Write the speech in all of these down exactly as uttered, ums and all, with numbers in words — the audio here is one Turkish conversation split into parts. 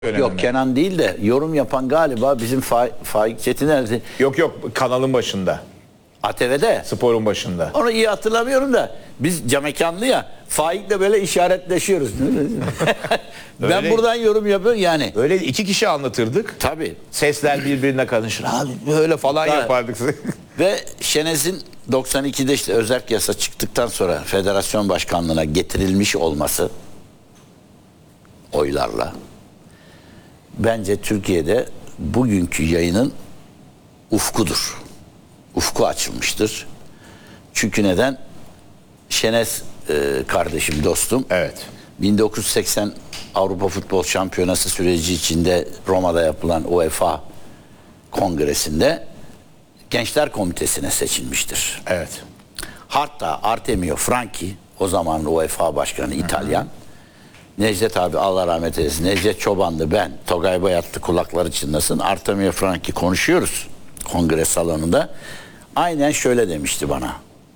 Yok Kenan değil de yorum yapan galiba bizim Fa Faik Çetiner'di. Yok yok kanalın başında. A T V'de. Sporun başında. Onu iyi hatırlamıyorum da biz camekanlı ya Faik'le böyle işaretleşiyoruz. Ben Öyle. buradan yorum yapıyorum yani. Böyle iki kişi anlatırdık. Tabii. Sesler birbirine karışır. Abi böyle falan Tabii. yapardık. Ve Şenez'in doksan ikide işte özerk yasa çıktıktan sonra federasyon başkanlığına getirilmiş olması oylarla bence Türkiye'de bugünkü yayının ufkudur. Ufku açılmıştır. Çünkü neden? Şenez e, kardeşim, dostum. Evet. bin dokuz yüz seksen Avrupa Futbol Şampiyonası süreci içinde Roma'da yapılan UEFA Kongresi'nde Gençler Komitesi'ne seçilmiştir. Evet. Hatta Artemio Franchi, o zaman UEFA Başkanı İtalyan, Necdet abi Allah rahmet eylesin, Necdet Çoban'dı, ben, Togay Bayatlı kulakları çınlasın, Artemio Franchi konuşuyoruz kongre salonunda. Aynen şöyle demişti bana,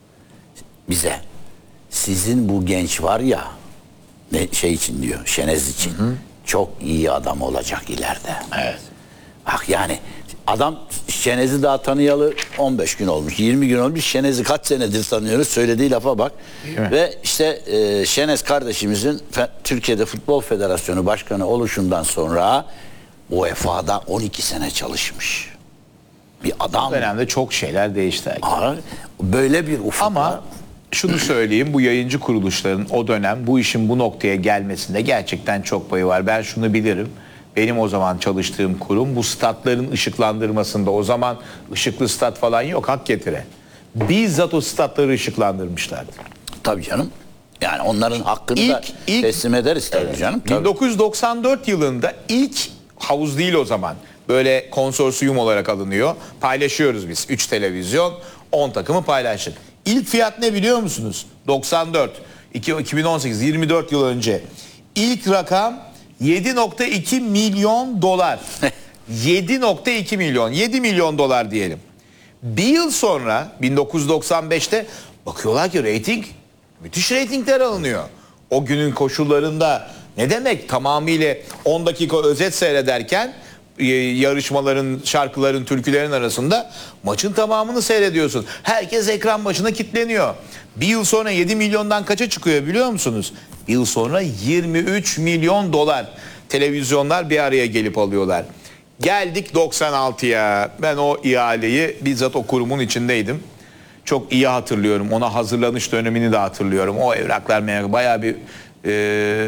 bize, sizin bu genç var ya, ne şey için diyor, Şenez için, hı hı, çok iyi adam olacak ileride. Evet. Bak yani adam Şenez'i daha tanıyalı on beş gün olmuş, yirmi gün olmuş. Şenez'i kaç senedir tanıyoruz, söylediği lafa bak. Ve işte e, Şenez kardeşimizin Fe, Türkiye'de Futbol Federasyonu Başkanı oluşundan sonra UEFA'da on iki sene çalışmış. Bir adam. O dönemde çok şeyler değişti. Aa, böyle bir ufukla. Ama şunu söyleyeyim, bu yayıncı kuruluşların o dönem bu işin bu noktaya gelmesinde gerçekten çok payı var. Ben şunu bilirim. Benim o zaman çalıştığım kurum bu statların ışıklandırmasında, o zaman ışıklı stat falan yok, hak getire. Bizzat o statları ışıklandırmışlardı. Tabii canım. Yani onların hakkını İlk- da ilk- teslim ederiz tabii Evet. canım. Tabii. bin dokuz yüz doksan dört yılında ilk havuz değil o zaman. Böyle konsorsiyum olarak alınıyor. Paylaşıyoruz biz. üç televizyon, on takımı paylaştık. İlk fiyat ne biliyor musunuz? doksan dört. iki bin on sekiz, yirmi dört yıl önce. İlk rakam yedi nokta iki milyon dolar. yedi nokta iki milyon. yedi milyon dolar diyelim. Bir yıl sonra bin dokuz yüz doksan beşte bakıyorlar ki reyting, müthiş reytingler alınıyor. O günün koşullarında ne demek, tamamıyla on dakika özet seyrederken e, yarışmaların, şarkıların, türkülerin arasında maçın tamamını seyrediyorsun. Herkes ekran başına kilitleniyor. Bir yıl sonra yedi milyondan kaça çıkıyor biliyor musunuz? Bir yıl sonra yirmi üç milyon dolar televizyonlar bir araya gelip alıyorlar. Geldik doksan altıya. Ben o ihaleyi bizzat o kurumun içindeydim. Çok iyi hatırlıyorum. Ona hazırlanış dönemini de hatırlıyorum. O evraklar merak bayağı bir e,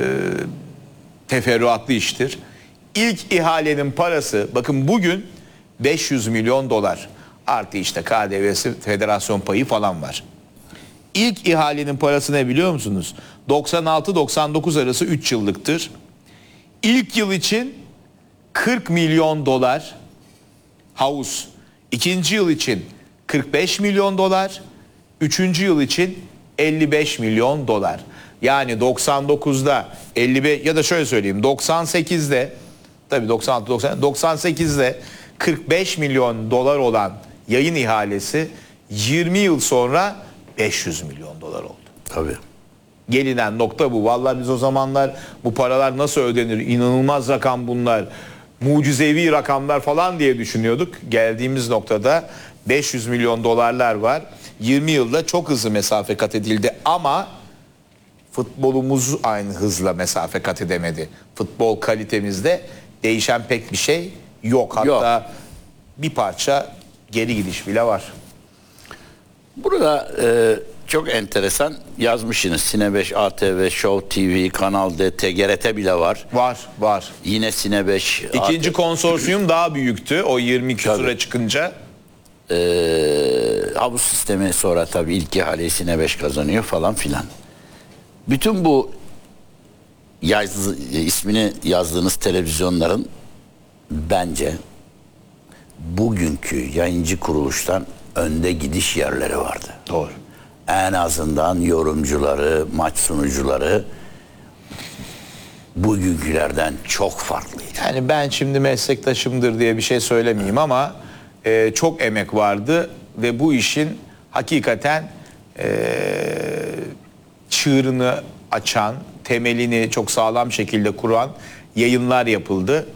teferruatlı iştir. İlk ihalenin parası, bakın bugün beş yüz milyon dolar. Artı işte K D V'si, federasyon payı falan var. İlk ihalenin parası ne biliyor musunuz? doksan altı doksan dokuz arası üç yıllıktır. İlk yıl için kırk milyon dolar havuz. İkinci yıl için kırk beş milyon dolar. Üçüncü yıl için elli beş milyon dolar. Yani doksan dokuzda elli beş, ya da şöyle söyleyeyim, doksan sekizde tabii doksan altı doksan doksan sekizde kırk beş milyon dolar olan yayın ihalesi yirmi yıl sonra beş yüz milyon dolar oldu. Tabii. Gelinen nokta bu. Vallahi biz o zamanlar bu paralar nasıl ödenir? İnanılmaz rakam bunlar. Mucizevi rakamlar falan diye düşünüyorduk. Geldiğimiz noktada beş yüz milyon dolarlar var. yirmi yılda çok hızlı mesafe kat edildi ama futbolumuz aynı hızla mesafe kat edemedi. Futbol kalitemizde değişen pek bir şey yok. Hatta yok. Bir parça geri gidiş bile var. Burada e, çok enteresan yazmışsınız. Sine beş, A T V, Show T V, Kanal D, T G R T bile var. Var, var. Yine Sine beş. İkinci A T V konsorsiyum daha büyüktü o yirmi küsura çıkınca. Ee, havuz sistemi sonra tabii ilk ihaleyi Sine beş kazanıyor falan filan. Bütün bu yaz, ismini yazdığınız televizyonların bence bugünkü yayıncı kuruluştan önde gidiş yerleri vardı. Doğru. En azından yorumcuları, maç sunucuları bugünkülerden çok farklıydı. Yani ben şimdi meslektaşımdır diye bir şey söylemeyeyim ama e, çok emek vardı ve bu işin hakikaten e, çığırını açan, temelini çok sağlam şekilde kuran yayınlar yapıldı.